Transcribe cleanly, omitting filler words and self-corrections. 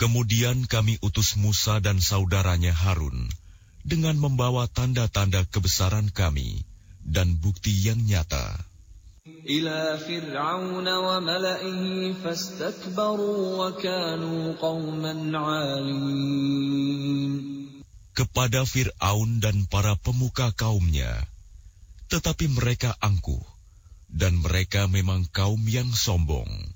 Kemudian kami utus Musa dan saudaranya Harun dengan membawa tanda-tanda kebesaran kami dan bukti yang nyata. Ila Fir'aun wa mala'ihi fastakbaru wa kanu qauman 'alin. Kepada Fir'aun dan para pemuka kaumnya, tetapi mereka angkuh, dan mereka memang kaum yang sombong.